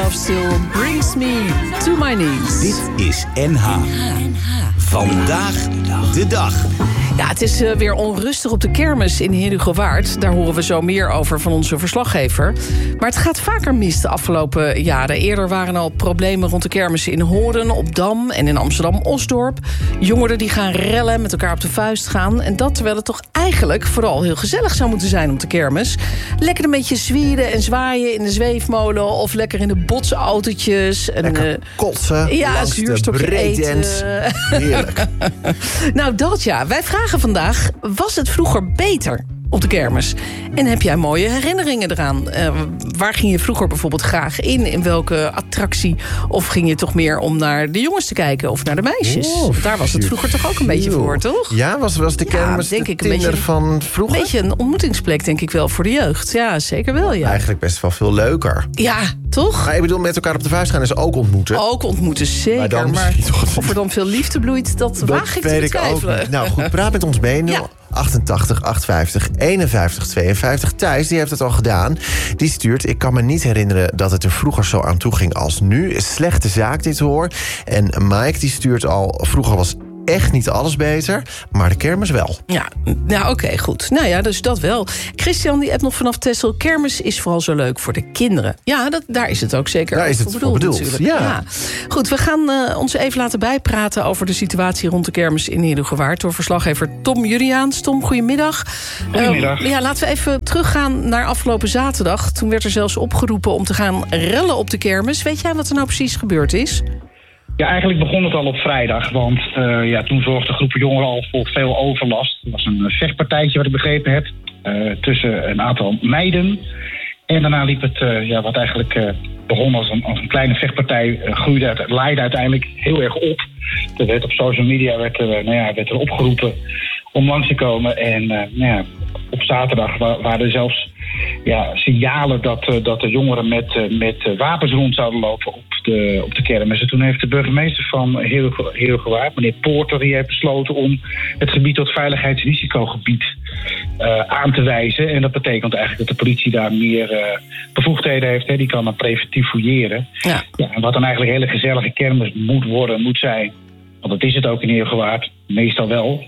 Love Still Brings Me to My Knees. Dit is NH. Vandaag de dag. Ja, het is weer onrustig op de kermis in Herugewaard. Daar horen we zo meer over van onze verslaggever. Maar het gaat vaker mis de afgelopen jaren. Eerder waren al problemen rond de kermissen in Hoorn, op Dam en in Amsterdam-Osdorp. Jongeren die gaan rellen, met elkaar op de vuist gaan. En dat terwijl het toch eigenlijk vooral heel gezellig zou moeten zijn op de kermis. Lekker een beetje zwieren en zwaaien in de zweefmolen. Of lekker in de botsautootjes. Lekker kotsen, ja, een zuurstokje eten. Heerlijk. Nou, dat ja. Wij vragen vandaag, was het vroeger beter op de kermis? En heb jij mooie herinneringen eraan? Waar ging je vroeger bijvoorbeeld graag in? In welke attractie? Of ging je toch meer om naar de jongens te kijken? Of naar de meisjes? Daar was het vroeger toch ook een beetje voor, toch? Ja, was de kermis denk de ik een beetje, van vroeger? Een beetje een ontmoetingsplek, denk ik wel, voor de jeugd. Ja, zeker wel, ja. Eigenlijk best wel veel leuker. Ja, toch? Maar ik bedoel, met elkaar op de vuist gaan is ook ontmoeten. Ook ontmoeten, zeker. Maar of er dan veel liefde bloeit, dat waag ik te betwijfelen. Ook. Nou goed, praat met ons mee. 88 850 51 52. Thijs, die heeft het al gedaan. Die stuurt, ik kan me niet herinneren dat het er vroeger zo aan toe ging als nu. Slechte zaak dit hoor. En Mike die stuurt al, vroeger was echt niet alles beter, maar de kermis wel. Ja, nou oké, goed. Nou ja, dus dat wel. Christian die appt nog vanaf Texel. Kermis is vooral zo leuk voor de kinderen. Ja, daar is het ook zeker daar is het voor bedoeld. Natuurlijk. Ja. Goed, we gaan ons even laten bijpraten over de situatie rond de kermis in Herugewaard door verslaggever Tom Juriaans. Tom, goedemiddag. Goedemiddag. Laten we even teruggaan naar afgelopen zaterdag. Toen werd er zelfs opgeroepen om te gaan rellen op de kermis. Weet jij wat er nou precies gebeurd is? Ja, eigenlijk begon het al op vrijdag, want toen zorgden groepen jongeren al voor veel overlast. Er was een vechtpartijtje, wat ik begrepen heb, tussen een aantal meiden. En daarna liep het, wat eigenlijk begon als een kleine vechtpartij, leidde uiteindelijk heel erg op. Er werd op social media werd er opgeroepen om langs te komen. En op zaterdag waren er zelfs signalen dat de jongeren met wapens rond zouden lopen op de kermis. En toen heeft de burgemeester van Herugewaard, meneer Poorter, die heeft besloten om het gebied tot veiligheidsrisicogebied aan te wijzen. En dat betekent eigenlijk dat de politie daar meer bevoegdheden heeft. Die kan dan preventief fouilleren. Ja, en wat dan eigenlijk een hele gezellige kermis moet zijn. Want dat is het ook in Herugewaard, meestal wel.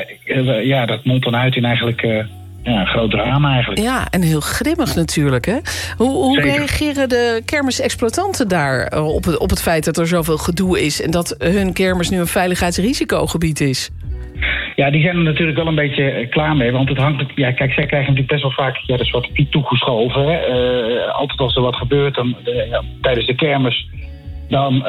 Ja. Dat mondt dan uit in eigenlijk een groot drama eigenlijk. Ja, en heel grimmig natuurlijk, hè? Hoe reageren de kermisexploitanten daar op het feit dat er zoveel gedoe is en dat hun kermis nu een veiligheidsrisicogebied is? Ja, die zijn er natuurlijk wel een beetje klaar mee. Want het hangt. Ja, kijk, zij krijgen natuurlijk best wel vaak de Zwarte Piet toegeschoven. Hè? Altijd als er wat gebeurt tijdens de kermis, dan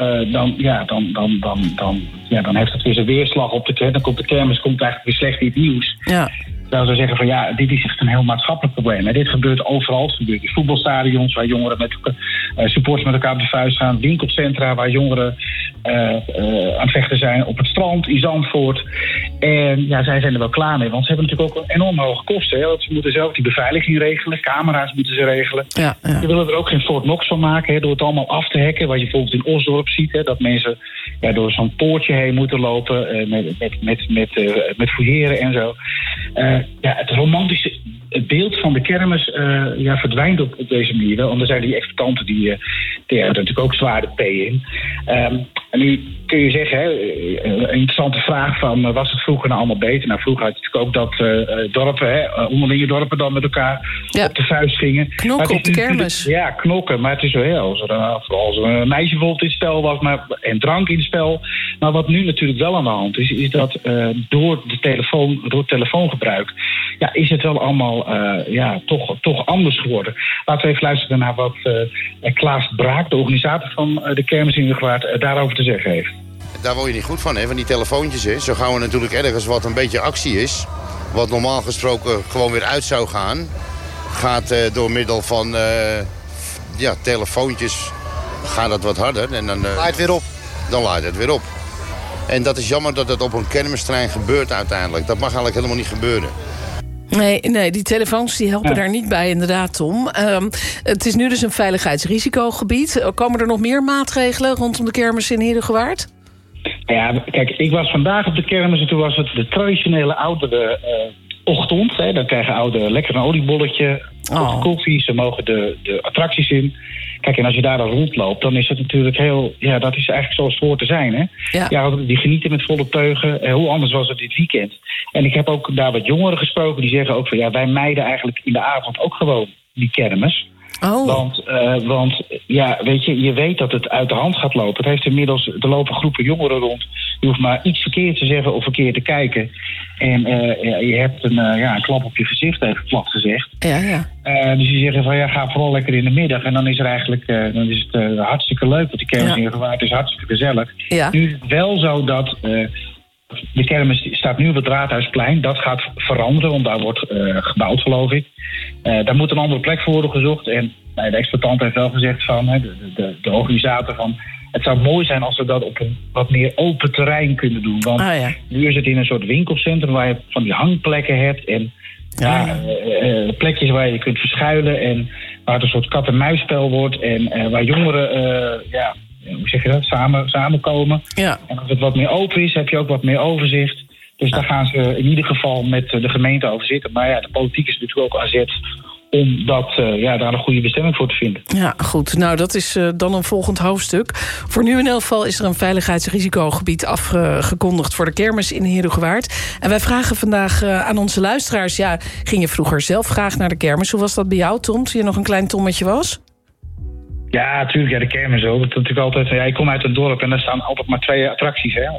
heeft het weer zijn weerslag op de kermis. Dan komt de kermis eigenlijk weer slecht in het nieuws. Ja. Terwijl ze zeggen van dit is echt een heel maatschappelijk probleem. En dit gebeurt overal. Het gebeurt in voetbalstadions waar jongeren met supporters met elkaar op de vuist gaan. Winkelcentra waar jongeren aan het vechten zijn. Op het strand in Zandvoort. En zij zijn er wel klaar mee. Want ze hebben natuurlijk ook een enorm hoge kosten. Hè? Want ze moeten zelf die beveiliging regelen. Camera's moeten ze regelen. Ja. Ze willen er ook geen Fort Knox van maken. Hè? Door het allemaal af te hacken. Wat je bijvoorbeeld in Osdorp ziet. Hè? Dat mensen door zo'n poortje heen moeten lopen. Met fouilleren en zo. Het romantische beeld van de kermis verdwijnt op deze manier wel. Want er zijn die exploitanten die hebben er natuurlijk ook zwaar de P in. En nu kun je zeggen, een interessante vraag van was het vroeger nou allemaal beter? Nou, vroeger had je natuurlijk ook dat dorpen, onderlinge dorpen dan met elkaar op de vuist gingen. Knokken op de kermis. Ja, knokken. Maar het is wel heel, als er een meisje bijvoorbeeld in het spel was en drank in het spel. Maar wat nu natuurlijk wel aan de hand is dat door het telefoongebruik is het wel allemaal toch anders geworden. Laten we even luisteren naar wat Klaas Braak, de organisator van de kermis in Herugewaard, daarover te zeggen heeft. Daar word je niet goed van die telefoontjes. Hè. Zo gaan we natuurlijk ergens wat een beetje actie is, wat normaal gesproken gewoon weer uit zou gaan, gaat door middel van telefoontjes gaat het wat harder. En dan laait het weer op. Dan laait het weer op. En dat is jammer dat het op een kermisterrein gebeurt uiteindelijk. Dat mag eigenlijk helemaal niet gebeuren. Nee, die telefoons die helpen daar niet bij, inderdaad, Tom. Het is nu dus een veiligheidsrisicogebied. Komen er nog meer maatregelen rondom de kermis in Herugewaard? Ja, kijk, ik was vandaag op de kermis en toen was het de traditionele oudere ochtend. Dan krijgen ouderen lekker een oliebolletje Kopje koffie, ze mogen de attracties in. Kijk, en als je daar dan rondloopt, dan is het natuurlijk heel... Ja, dat is eigenlijk zoals het hoort te zijn, hè? Ja, die genieten met volle teugen. Hoe anders was het dit weekend? En ik heb ook daar wat jongeren gesproken, die zeggen ook van... Ja, wij mijden eigenlijk in de avond ook gewoon die kermis. Want ja, weet je weet dat het uit de hand gaat lopen. Het heeft inmiddels, er lopen groepen jongeren rond. Je hoeft maar iets verkeerd te zeggen of verkeerd te kijken. En je hebt een klap op je gezicht, even plat gezegd. Ja. Dus die zeggen van ga vooral lekker in de middag. En dan is er eigenlijk dan is het hartstikke leuk. Want die kermis in Heerhugowaard is hartstikke gezellig. Ja. Nu is het wel zo dat... de kermis staat nu op het Raadhuisplein. Dat gaat veranderen, want daar wordt gebouwd, geloof ik. Daar moet een andere plek voor worden gezocht. En de exploitant heeft wel gezegd van... de organisator van... Het zou mooi zijn als we dat op een wat meer open terrein kunnen doen. Want nu is het in een soort winkelcentrum... waar je van die hangplekken hebt... en plekjes waar je kunt verschuilen... en waar het een soort kat-en-muisspel wordt... en waar jongeren... hoe zeg je dat? Samenkomen. Ja. En als het wat meer open is, heb je ook wat meer overzicht. Dus daar gaan ze in ieder geval met de gemeente over zitten. Maar de politiek is natuurlijk ook aan zet om daar een goede bestemming voor te vinden. Ja, goed. Nou, dat is dan een volgend hoofdstuk. Voor nu in elk geval is er een veiligheidsrisicogebied afgekondigd voor de kermis in Heerhugowaard. En wij vragen vandaag aan onze luisteraars... ging je vroeger zelf graag naar de kermis? Hoe was dat bij jou, Tom, toen je nog een klein Tommetje was? Ja, natuurlijk. De kermis ook. Dat is natuurlijk altijd... ik kom uit een dorp en daar staan altijd maar 2 attracties. Hè?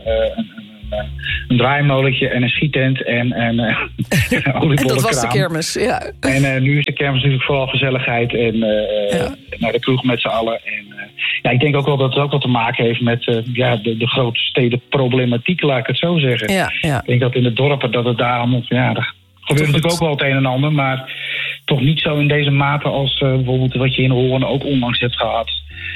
Een draaimolentje en een schiettent en oliebollenkraam. En dat was de kermis, ja. En nu is de kermis natuurlijk vooral gezelligheid en naar de kroeg met z'n allen. En ik denk ook wel dat het ook wat te maken heeft met de grote stedenproblematiek, laat ik het zo zeggen. Ja. Ik denk dat in de dorpen dat het daar allemaal... daar gebeurt natuurlijk ook wel het een en ander, maar toch niet zo in deze mate als bijvoorbeeld wat je in Hoorn ook onlangs hebt gehad.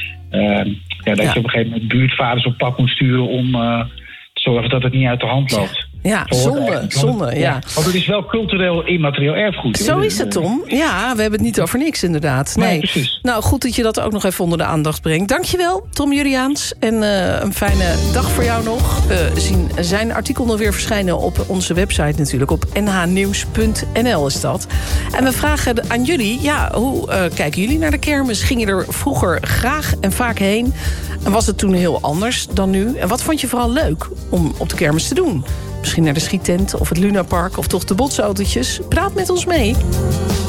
Dat je op een gegeven moment buurtvaders op pad moet sturen om te zorgen dat het niet uit de hand loopt. Ja, zonde, ja. Want het is wel cultureel immaterieel erfgoed. Zo is het, Tom. Ja, we hebben het niet over niks, inderdaad. Nee, precies. Nou, goed dat je dat ook nog even onder de aandacht brengt. Dankjewel, Tom Juriaans. En een fijne dag voor jou nog. We zien zijn artikel nog weer verschijnen op onze website natuurlijk. Op nhnieuws.nl is dat. En we vragen aan jullie, hoe kijken jullie naar de kermis? Ging je er vroeger graag en vaak heen? En was het toen heel anders dan nu? En wat vond je vooral leuk om op de kermis te doen? Misschien naar de schiettent of het Lunapark of toch de botsautootjes? Praat met ons mee.